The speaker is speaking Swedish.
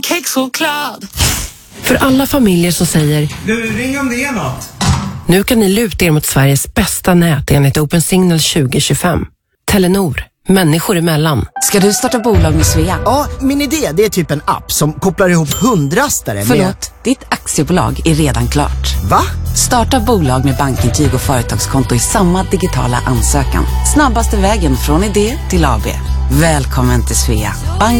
Kexchoklad. För alla familjer som säger Du, ring om det är något. nu kan ni luta er mot Sveriges bästa nät enligt Open Signal 2025. Telenor, människor emellan. Ska du starta bolag med Svea? Ja, min idé det är typ en app som kopplar ihop hundrastare med... Förlåt, ditt aktiebolag är redan klart. Va? Starta bolag med bankintyg och företagskonto i samma digitala ansökan. Snabbaste vägen från idé till AB. Välkommen till Svea. Bank